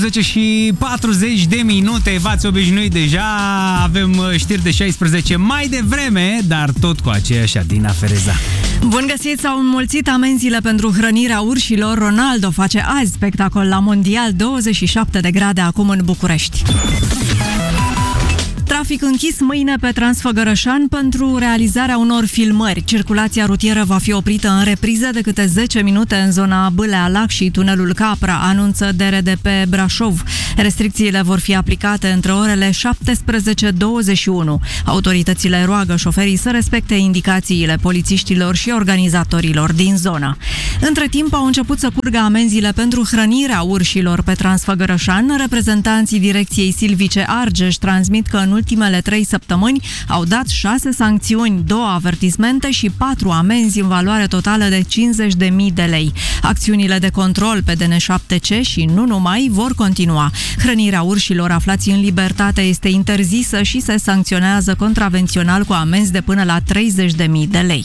10 și 40 de minute, v-ați obișnuit deja, avem știri de 16 mai devreme, dar tot cu aceeași Adina Fereza. Bun găsit, s-au înmulțit amenziile pentru hrănirea urșilor. Ronaldo face azi spectacol la Mondial, 27 de grade acum în București. Trafic închis mâine pe Transfăgărășan pentru realizarea unor filmări. Circulația rutieră va fi oprită în repriză de câte 10 minute în zona Bâlea-Lac și tunelul Capra, anunță DRDP Brașov. Restricțiile vor fi aplicate între orele 17-21. Autoritățile roagă șoferii să respecte indicațiile polițiștilor și organizatorilor din zonă. Între timp au început să curgă amenziile pentru hrănirea urșilor pe Transfăgărășan. Reprezentanții Direcției Silvice Argeș transmit că în ultimele 3 săptămâni au dat 6 sancțiuni, 2 avertismente și 4 amenzi în valoare totală de 50.000 de lei. Acțiunile de control pe DN7C și nu numai vor continua. Hrănirea urșilor aflați în libertate este interzisă și se sancționează contravențional cu amenzi de până la 30.000 de lei.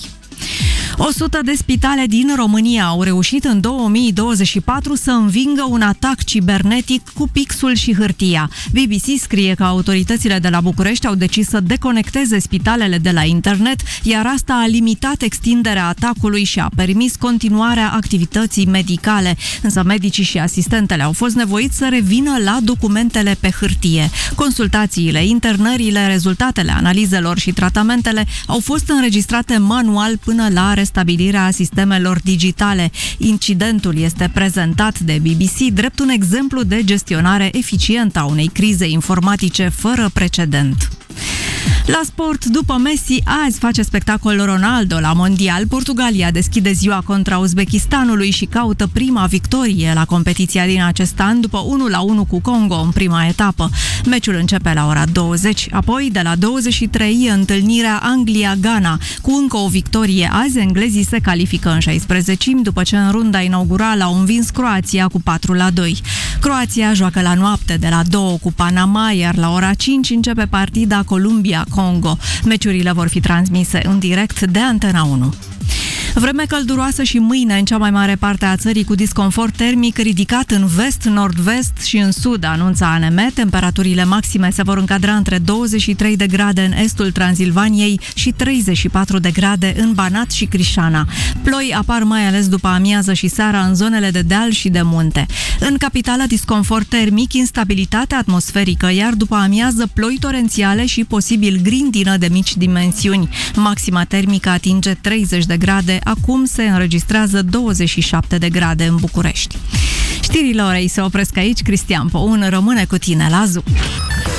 100 de spitale din România au reușit în 2024 să învingă un atac cibernetic cu pixul și hârtia. BBC scrie că autoritățile de la București au decis să deconecteze spitalele de la internet, iar asta a limitat extinderea atacului și a permis continuarea activității medicale. Însă medicii și asistentele au fost nevoiți să revină la documentele pe hârtie. Consultațiile, internările, rezultatele analizelor și tratamentele au fost înregistrate manual până la restabilirea sistemelor digitale. Incidentul este prezentat de BBC drept un exemplu de gestionare eficientă a unei crize informatice fără precedent. La sport, după Messi, azi face spectacol Ronaldo la Mondial. Portugalia deschide ziua contra Uzbekistanului și caută prima victorie la competiția din acest an, după 1-1 cu Congo în prima etapă. Meciul începe la ora 20, apoi de la 23 întâlnirea Anglia-Ghana. Cu încă o victorie azi, englezii se califică în 16-mi, după ce în runda inaugural au învins Croația cu 4-2. Croația joacă la noapte de la 2 cu Panama, iar la ora 5 începe partida Columbia-Congo. Meciurile vor fi transmise în direct de Antena 1. Vreme călduroasă și mâine în cea mai mare parte a țării, cu disconfort termic ridicat în vest, nord-vest și în sud, anunță ANM. Temperaturile maxime se vor încadra între 23 de grade în estul Transilvaniei și 34 de grade în Banat și Crișana. Ploi apar mai ales după amiază și seara în zonele de deal și de munte. În capitală, disconfort termic, instabilitate atmosferică, iar după amiază ploi torențiale și posibil grindină de mici dimensiuni. Maxima termică atinge 30 de grade. Acum se înregistrează 27 de grade în București. Știrile orei se opresc aici. Cristian Poun rămâne cu tine la ZU.